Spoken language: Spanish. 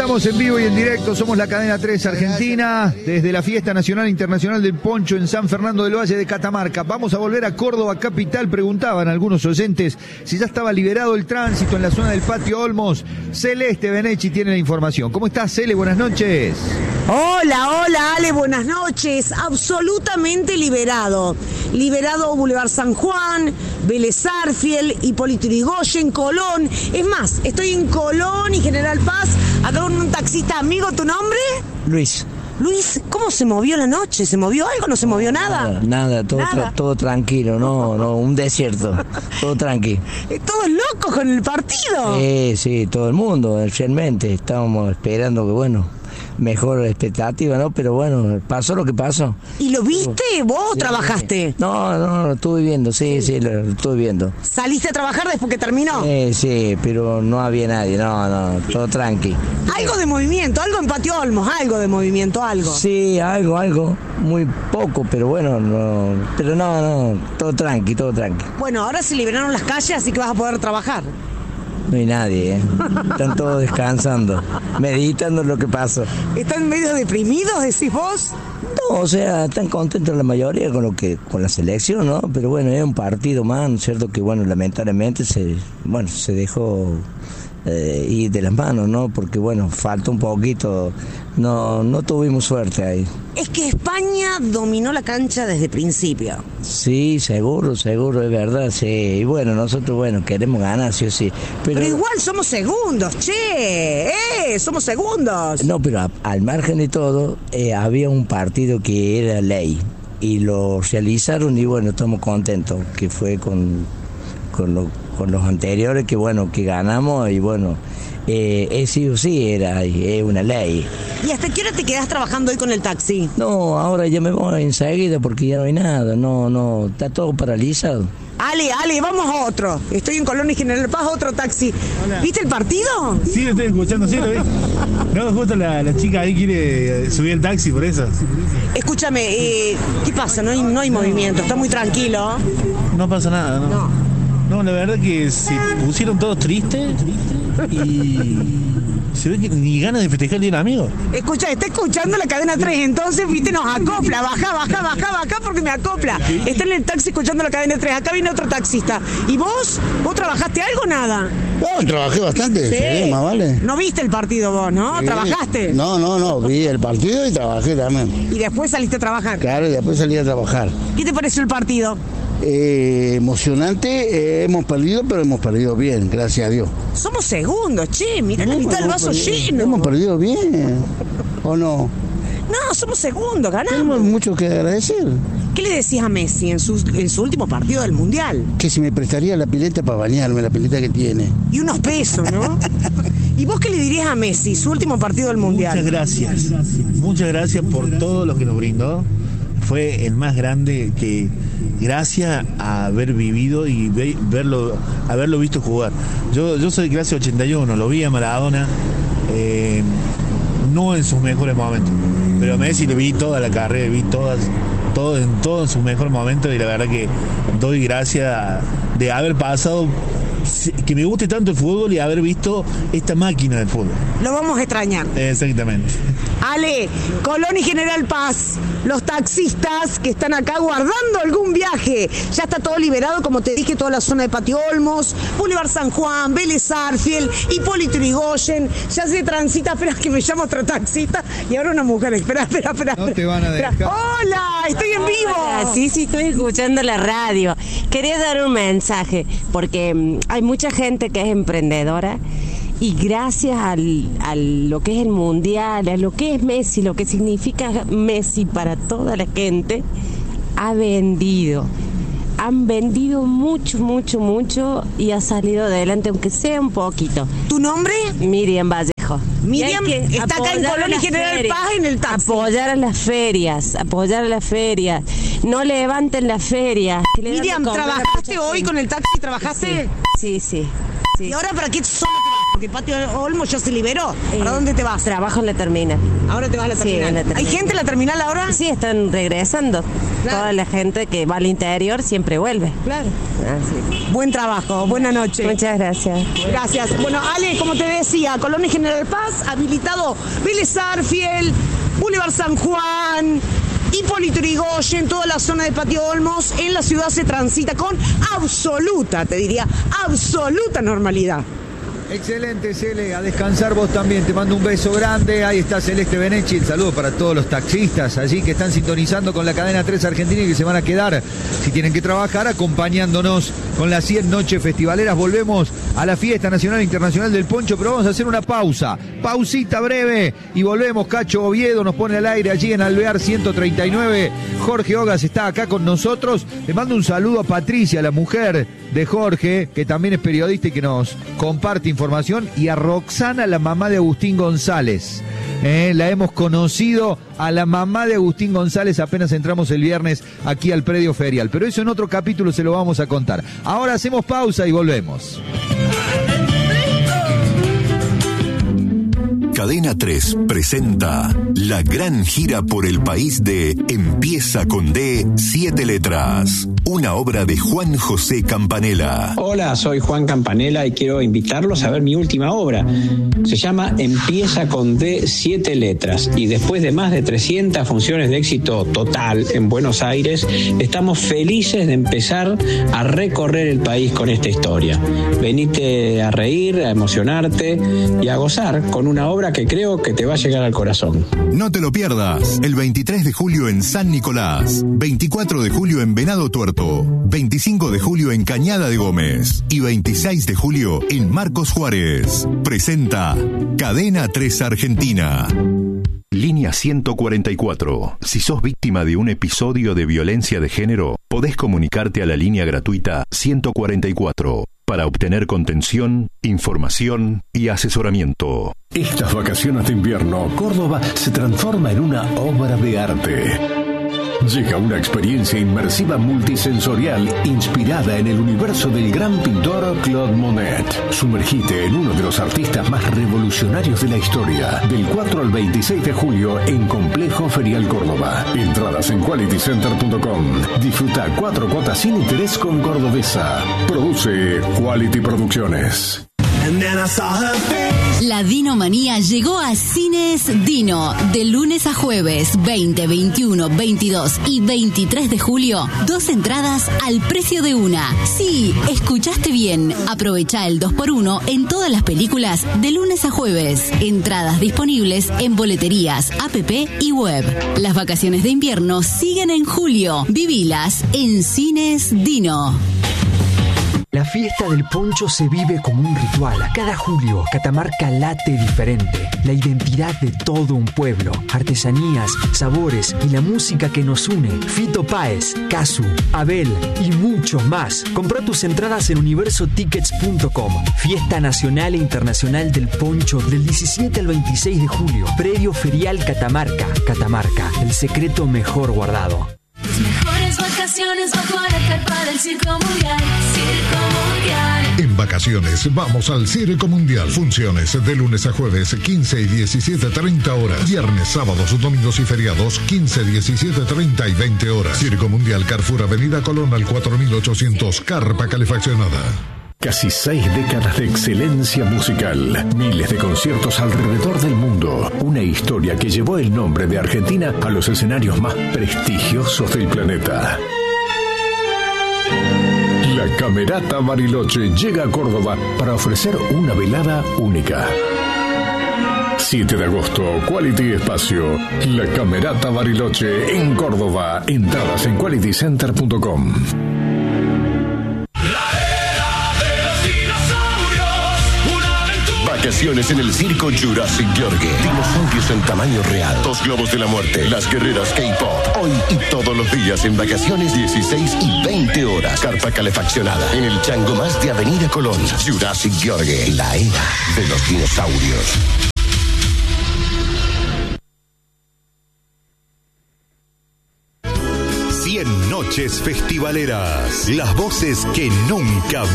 Estamos en vivo y en directo, somos la Cadena 3 Argentina, desde la Fiesta Nacional e Internacional del Poncho en San Fernando del Valle de Catamarca. Vamos a volver a Córdoba capital. Preguntaban algunos oyentes si ya estaba liberado el tránsito en la zona del Patio Olmos. Celeste Benechi tiene la información. ¿Cómo estás, Cele? Buenas noches. Hola, Ale, buenas noches. Absolutamente liberado. Liberado Boulevard San Juan, Vélez Sarsfield, Hipólito Yrigoyen, Colón. Es más, estoy en Colón y General Paz, acá con un taxista amigo. ¿Tu nombre? Luis. Luis, ¿cómo se movió la noche? ¿Se movió algo? ¿No se movió nada? Nada, todo tranquilo, no, un desierto, todo tranquilo. ¿Todos locos con el partido? Sí, todo el mundo, realmente, estábamos esperando que, mejor expectativa, ¿no? Pero bueno, pasó lo que pasó. ¿Y lo viste? ¿Vos trabajaste? No, lo estuve viendo, sí, lo estuve viendo. ¿Saliste a trabajar después que terminó? Sí, pero no había nadie, no, todo tranqui. Algo de movimiento, algo en Patio Olmos, algo de movimiento, algo. Sí, algo, muy poco, pero no, todo tranqui. Bueno, ahora se liberaron las calles, así que vas a poder trabajar. No hay nadie, están todos descansando, meditando lo que pasó. ¿Están medio deprimidos, decís vos? No, o sea, están contentos la mayoría con la selección, ¿no? Pero es un partido más, ¿no es cierto? Que lamentablemente se dejó ir de las manos, ¿no? Porque falta un poquito, no tuvimos suerte ahí. Es que España dominó la cancha desde el principio. Sí, seguro, es verdad, sí. Y nosotros, queremos ganar, sí o sí. Pero igual somos segundos, somos segundos. No, pero al margen de todo, había un partido que era ley. Y lo realizaron y estamos contentos, que fue con los anteriores, que ganamos y sí o sí era una ley. ¿Y hasta qué hora te quedás trabajando hoy con el taxi? No, ahora ya me voy enseguida porque ya no hay nada, no, está todo paralizado. Ale, vamos a otro. Estoy en Colón y General Paz, otro taxi. Hola. ¿Viste el partido? Sí, lo estoy escuchando, sí, lo vi. No, justo la chica ahí quiere subir el taxi, por eso. Escúchame, ¿qué pasa? No hay movimiento, está muy tranquilo. No pasa nada, ¿no? No, la verdad que se pusieron todos tristes y se ve que ni ganas de festejar el día del amigo. Está escuchando la Cadena 3, entonces, nos acopla, baja porque me acopla. Está en el taxi escuchando la Cadena 3, acá viene otro taxista. ¿Y vos? ¿Vos trabajaste algo o nada? No, trabajé bastante, sí, más vale. ¿No viste el partido vos, no? Sí. ¿Trabajaste? No, vi el partido y trabajé también. ¿Y después saliste a trabajar? Claro, y después salí a trabajar. ¿Qué te pareció el partido? Emocionante, hemos perdido, pero hemos perdido bien, gracias a Dios. Somos segundos, mirá que está el vaso lleno. Hemos perdido bien, ¿o no? No, somos segundos, ganamos. Tenemos mucho que agradecer. ¿Qué le decías a Messi en su último partido del Mundial? Que si me prestaría la pileta para bañarme, la pileta que tiene. Y unos pesos, ¿no? ¿Y vos qué le dirías a Messi, su último partido del Mundial? Muchas gracias por todo lo que nos brindó. Fue el más grande, que gracias a haber vivido y haberlo visto jugar. Yo soy de clase 81, lo vi a Maradona, no en sus mejores momentos, pero a Messi le vi toda la carrera, vi todo en sus mejores momentos, y la verdad que doy gracias de haber pasado, que me guste tanto el fútbol y haber visto esta máquina del fútbol. Lo vamos a extrañar. Exactamente. Ale, Colón y General Paz, los taxistas que están acá guardando algún viaje. Ya está todo liberado, como te dije, toda la zona de Patio Olmos, Boulevard San Juan, Vélez Sarsfield, Hipólito Yrigoyen. Ya se transita, espera que me llama otro taxista y ahora una mujer. Espera. No te van a dejar. Hola, estoy en vivo. Hola, sí, estoy escuchando la radio. Quería dar un mensaje, porque hay mucha gente que es emprendedora. Y gracias a lo que es el Mundial, a lo que es Messi, lo que significa Messi para toda la gente, han vendido mucho y ha salido adelante, aunque sea un poquito. ¿Tu nombre? Miriam Vallejo. Miriam está acá en Colón y General Paz en el taxi. Apoyar a las ferias. No levanten las ferias. Miriam, ¿trabajaste hoy con el taxi? ¿Trabajaste? Sí. ¿Y ahora para qué zona te vas? porque Patio Olmos ya se liberó. ¿Para dónde te vas? Trabajo en la terminal. Ahora te vas a la terminal. Sí, en la terminal. ¿Hay gente en la terminal ahora? Sí, están regresando. Claro. Toda la gente que va al interior siempre vuelve. Claro. Así. Buen trabajo, buena noche. Muchas gracias. Gracias. Bueno, Ale, como te decía, Colón y General Paz, habilitado Vélez Arfiel, Boulevard San Juan, Hipólito Yrigoyen, toda la zona de Patio Olmos. En la ciudad se transita con absoluta, te diría, absoluta normalidad. Excelente, Cele, a descansar vos también, te mando un beso grande. Ahí está Celeste Benechi, el saludo para todos los taxistas allí que están sintonizando con la cadena 3 Argentina y que se van a quedar, si tienen que trabajar, acompañándonos con las 100 noches festivaleras. Volvemos a la fiesta nacional e internacional del poncho, pero vamos a hacer una pausita breve y volvemos. Cacho Oviedo nos pone al aire allí en Alvear 139. Jorge Ogas está acá con nosotros. Le mando un saludo a Patricia, la mujer de Jorge, que también es periodista y que nos comparte información, y a Roxana, la mamá de Agustín González. La hemos conocido a la mamá de Agustín González apenas entramos el viernes aquí al predio ferial, pero eso en otro capítulo se lo vamos a contar. Ahora hacemos pausa y volvemos. Cadena 3 presenta la gran gira por el país de Empieza con D, 7 letras. Una obra de Juan José Campanella. Hola, soy Juan Campanella y quiero invitarlos a ver mi última obra. Se llama Empieza con D, 7 letras. Y después de más de 300 funciones de éxito total en Buenos Aires, estamos felices de empezar a recorrer el país con esta historia. Venite a reír, a emocionarte y a gozar con una obra que creo que te va a llegar al corazón. No te lo pierdas. El 23 de julio en San Nicolás, 24 de julio en Venado Tuerto, 25 de julio en Cañada de Gómez y 26 de julio en Marcos Juárez. Presenta Cadena 3 Argentina. Línea 144. Si sos víctima de un episodio de violencia de género, podés comunicarte a la línea gratuita 144 para obtener contención, información y asesoramiento. Estas vacaciones de invierno, Córdoba se transforma en una obra de arte. Llega una experiencia inmersiva multisensorial inspirada en el universo del gran pintor Claude Monet. Sumergite en uno de los artistas más revolucionarios de la historia. Del 4 al 26 de julio en Complejo Ferial Córdoba. Entradas en qualitycenter.com. Disfruta 4 cuotas sin interés con Cordobesa. Produce Quality Producciones. La Dinomanía llegó a Cines Dino. De lunes a jueves, 20, 21, 22 y 23 de julio, 2 entradas al precio de una. Sí, escuchaste bien. Aprovecha el 2x1 en todas las películas de lunes a jueves. Entradas disponibles en boleterías, app y web. Las vacaciones de invierno siguen en julio. Vivilas en Cines Dino. La fiesta del poncho se vive como un ritual. Cada julio, Catamarca late diferente. La identidad de todo un pueblo, artesanías, sabores y la música que nos une. Fito Páez, Casu, Abel y muchos más. Comprá tus entradas en universotickets.com. Fiesta Nacional e Internacional del Poncho del 17 al 26 de julio. Predio Ferial Catamarca. Catamarca, el secreto mejor guardado. Las mejores vacaciones bajo la carpa del Circo Mundial. Circo Mundial. En vacaciones vamos al Circo Mundial. Funciones de lunes a jueves 15 y 17:30 horas. Viernes, sábados, domingos y feriados 15, 17:30 y 20 horas. Circo Mundial, Carrefour, Avenida Colón al 4800, carpa calefaccionada. Casi 6 décadas de excelencia musical, miles de conciertos alrededor del mundo, una historia que llevó el nombre de Argentina a los escenarios más prestigiosos del planeta. La Camerata Bariloche llega a Córdoba para ofrecer una velada única. 7 de agosto, Quality Espacio, La Camerata Bariloche en Córdoba. Entradas en qualitycenter.com. Vacaciones en el circo Jurassic Yorgue. Dinosaurios en tamaño real. 2 globos de la muerte. Las guerreras K-pop. Hoy y todos los días en vacaciones 16 y 20 horas. Carpa calefaccionada. En el Chango Más de Avenida Colón. Jurassic Yorgue. La era de los dinosaurios. Noches festivaleras. Las voces que nunca